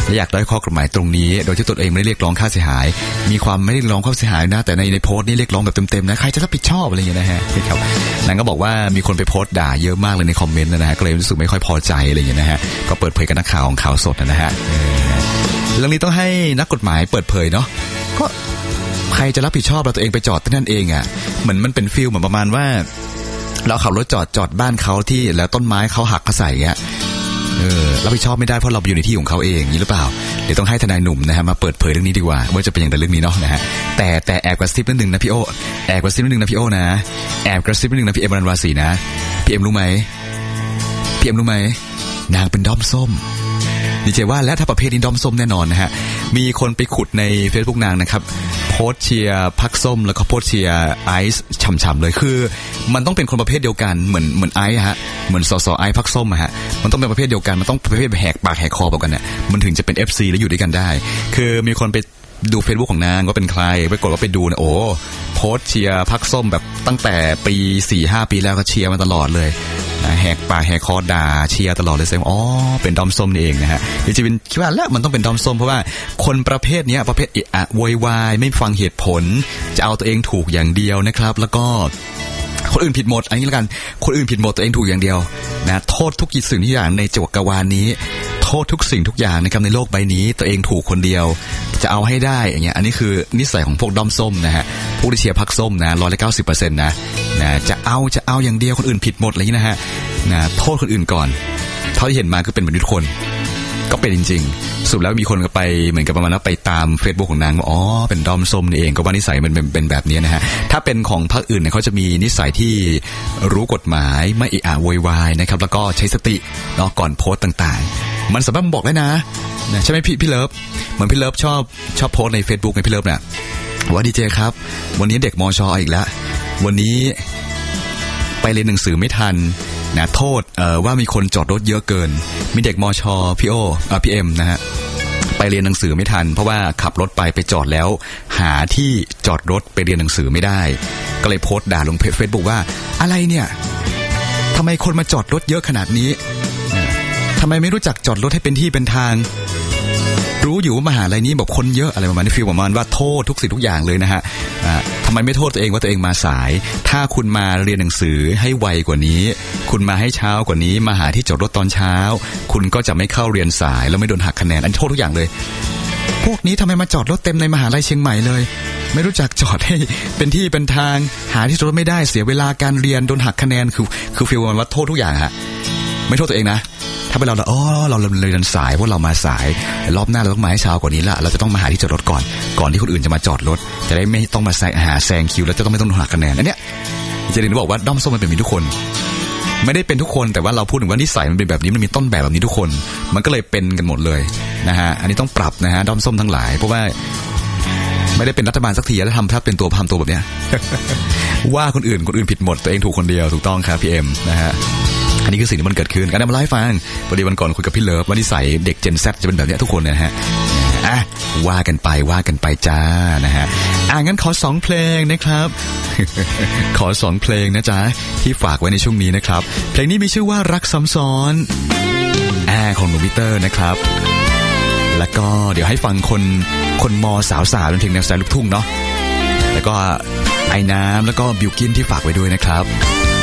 และอยากได้ข้อกฎหมายตรงนี้โดยที่ตนเองไม่ได้เรียกร้องค่าเสียหายมีความไม่ได้เรียกร้องค่าเสียหายนะแต่ในโพสต์นี้เรียกร้องแบบเต็มๆนะใครจะรับผิดชอบอะไรอย่างเงี้ยนะฮะครับนางก็บอกว่ามีคนไปโพสต์ด่าเยอะมากเลยในคอมเมนต์นะฮะก็เลยรู้สึกไม่ค่อยพอใจอะไรอย่างเงี้ยนะฮะก็เปิดเผยกับนักข่าวของข่าวสดนะฮะเรื่องนี้ต้องให้นักกฎหมายเปิดเผยเนาะก็ใครจะรับผิดชอบเราตัวเองไปจอดที่นั่นเองอ่ะเหมือนมันเป็นฟีลเหมือนประมาณว่าเราขับรถจอดบ้านเขาที่แล้วต้นไม้เขาหักเขาใส่เงี้ยรับผิดชอบไม่ได้เพราะเราอยู่ในที่ของเขาเองนี่หรือเปล่าเดี๋ยวต้องให้ทนายหนุ่มนะฮะมาเปิดเผยเรื่องนี้ดีกว่าว่าจะเป็นอย่างไรเรื่องนี้เนาะนะฮะแต่แอบกระซิบนิดนึงนะพี่โอแอบกระซิบนิดนึงนะพี่โอนะแอบกระซิบนิดนึงนะพี่เอ็มรันวาสีนะพี่เอ็มรู้ไหมนางเป็นด้อมส้มดีเจว่าและถ้าประเภทนี้ด้อมส้มแน่นอนนะฮะมีคนไปขุดใน Facebook นางนะครับโพสเชียร์พักส้มแล้วก็โพสเชียร์ไอซ์ฉ่ำๆเลยคือมันต้องเป็นคนประเภทเดียวกันเหมือนไอซ์ฮะเหมือนสสไอซ์พักส้มฮะมันต้องเป็นประเภทเดียวกันมันต้องประเภทแหกปากแหกคอบอกกันเนี่ยมันถึงจะเป็น FC แล้วอยู่ด้วยกันได้คือมีคนไปดู Facebook ของนางว่าเป็นใครไปกดว่าไปดูนะโอ้โพสเชียร์พักส้มแบบตั้งแต่ปี 4-5 ปีแล้วก็เชียร์มาตลอดเลยแหกปากแหกคอด่าเชียร์ตลอดเลยแสดงอ๋อเป็นดอมส้มนี่เองนะฮะจริงๆคิดว่าแล้วมันต้องเป็นดอมส้มเพราะว่าคนประเภทนี้ประเภทโวยวายไม่ฟังเหตุผลจะเอาตัวเองถูกอย่างเดียวนะครับแล้วก็คนอื่นผิดหมดอันนี้แล้วกันคนอื่นผิดหมดตัวเองถูกอย่างเดียวนะโทษทุกสิ่งทุกอย่างในจักรวาลนี้โทษทุกสิ่งทุกอย่างนะครับในโลกใบนี้ตัวเองถูกคนเดียวจะเอาให้ได้อย่างเงี้ยอันนี้คือนิสัยของพวกด้อมส้มนะฮะพวกที่เชียร์พรรคส้มนะ 190% นะจะเอาอย่างเดียวคนอื่นผิดหมดอะไรอย่างนี้นะฮะนะโทษคนอื่นก่อนเท่าที่เห็นมาคือเป็นแบบนี้ทุกคนก็เป็นจริงๆสุดแล้วมีคนก็ไปเหมือนกับประมาณว่าไปตาม Facebook ของนางว่าอ๋อเป็นด้อมส้มนี่เองก็ว่านิสัยมันเป็นแบบนี้นะฮะถ้าเป็นของพรรคอื่นเนี่ยเขาจะมีนิสัยที่รู้กฎหมายไม่โวยวายนะครับแล้วก็ใช้สติเนาะก่อนโพสต์ต่างๆมันสามารถบอกได้นะใช่ไหมพี่เลิฟเหมือนพี่เลิฟชอบโพสต์ใน Facebook ในพี่เลิฟเนี่ยว่าดีเจครับวันนี้เด็กมช.อีกแล้ววันนี้ไปเรียนหนังสือไม่ทันนะโทษว่ามีคนจอดรถเยอะเกินมีเด็กมช.พี่เอ็มนะฮะไปเรียนหนังสือไม่ทันเพราะว่าขับรถไปจอดแล้วหาที่จอดรถไปเรียนหนังสือไม่ได้ก็เลยโพสต์ด่าลงเฟซบุ๊กว่าอะไรเนี่ยทำไมคนมาจอดรถเยอะขนาดนี้ทำไมไม่รู้จักจอดรถให้เป็นที่เป็นทางรู้อยู่ว่ามหาลัยนี้บอกคนเยอะอะไรประมาณนี้ฟีลประมาณว่าโทษทุกสิ่งทุกอย่างเลยนะฮะทำไมไม่โทษตัวเองว่าตัวเองมาสายถ้าคุณมาเรียนหนังสือให้ไวกว่านี้คุณมาให้เช้ากว่านี้มาหาที่จอดรถตอนเช้าคุณก็จะไม่เข้าเรียนสายแล้วไม่โดนหักคะแนนอันโทษทุกอย่างเลยพวกนี้ทำไมมาจอดรถเต็มในมหาลัยเชียงใหม่เลยไม่รู้จักจอดให้เป็นที่เป็นทางหาที่จอดรถไม่ได้เสียเวลาการเรียนโดนหักคะแนนคือฟีลว่าโทษทุกอย่างฮะไม่โทษตัวเองนะถ้าเป็นเราเราเรียนสายเพราะเรามาสายรอบหน้าเราต้องมาให้เช้ากว่านี้ละเราจะต้องมาหาที่จอดรถก่อนที่คนอื่นจะมาจอดรถจะได้ไม่ต้องมาแซงคิวแล้วจะต้องไม่ต้องหักคะแนนอันเนี้ยจะเรียนบอกว่าด้อมส้มมันเป็นแบบนี้ทุกคนไม่ได้เป็นทุกคนแต่ว่าเราพูดถึงว่านิสัยมันเป็นแบบนี้มันมีต้นแบบนี้ทุกคนมันก็เลยเป็นกันหมดเลยนะฮะอันนี้ต้องปรับนะฮะด้อมส้มทั้งหลายเพราะว่าไม่ได้เป็นรัฐบาลสักทีแล้วทำเป็นตัวแบบเนี้ย ว่าคนอื่นผิดหมดตัวเองถูกคนเดียวถูกต้องครับพี่เอ็มนะฮะอันนี้คือสิ่งที่มันเกิดขึ้นการนำมาเล่าให้ฟังพอดีวันก่อนคุยกับพี่เลิฟว่านิสัยเด็ก Gen Z จะเป็นแบบนี้ทุกคนนะฮะว่ากันไปจ้านะฮะงั้นขอ2เพลงนะครับ ขอ2เพลงนะจ๊ะที่ฝากไว้ในช่วงนี้นะครับเพลงนี้มีชื่อว่ารักซ้ำซ้อนของหนูมิเตอร์นะครับแล้วก็เดี๋ยวให้ฟังคนมสาวๆเป็นเพลงแนวสไตล์ลูกทุ่งเนาะแล้วก็ไอ้น้ำแล้วก็บิวกินที่ฝากไว้ด้วยนะครับ